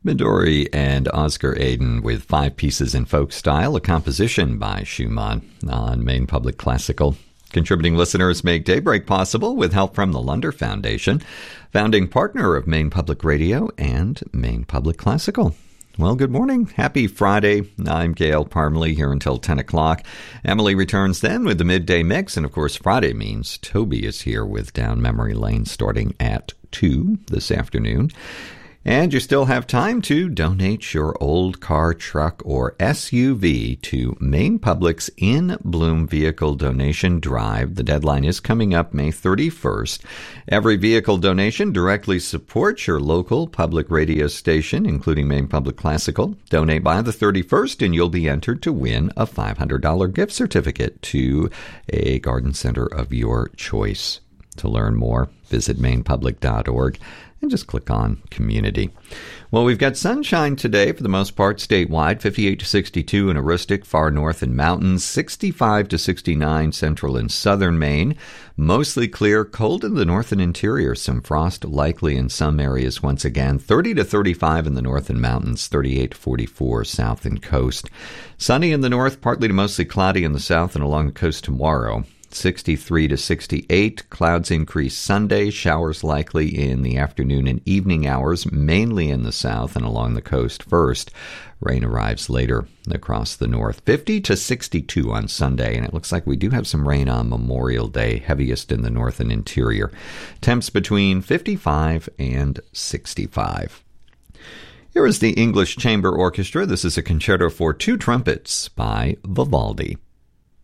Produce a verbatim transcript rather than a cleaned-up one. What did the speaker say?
Midori and Oscar Aden with Five Pieces in Folk Style, a composition by Schumann on Maine Public Classical. Contributing listeners make Daybreak possible with help from the Lunder Foundation, founding partner of Maine Public Radio and Maine Public Classical. Well, good morning. Happy Friday. I'm Gail Parmley here until ten o'clock. Emily returns then with the midday mix. And of course, Friday means Toby is here with Down Memory Lane starting at two this afternoon. And you still have time to donate your old car, truck, or S U V to Maine Public's In Bloom Vehicle Donation Drive. The deadline is coming up May thirty-first. Every vehicle donation directly supports your local public radio station, including Maine Public Classical. Donate by the thirty-first, and you'll be entered to win a five hundred dollars gift certificate to a garden center of your choice. To learn more, visit maine public dot org. And just click on Community. Well, we've got sunshine today for the most part statewide, fifty-eight to sixty-two in Aristic, far north and mountains, sixty-five to sixty-nine central and southern Maine. Mostly clear, cold in the north and interior, some frost likely in some areas once again, thirty to thirty-five in the north and mountains, thirty-eight to forty-four south and coast. Sunny in the north, partly to mostly cloudy in the south and along the coast tomorrow. sixty-three to sixty-eight, clouds increase Sunday, showers likely in the afternoon and evening hours, mainly in the south and along the coast first. Rain arrives later across the north. fifty to sixty-two on Sunday, and it looks like we do have some rain on Memorial Day, heaviest in the north and interior. Temps between fifty-five and sixty-five. Here is the English Chamber Orchestra. This is a concerto for two trumpets by Vivaldi.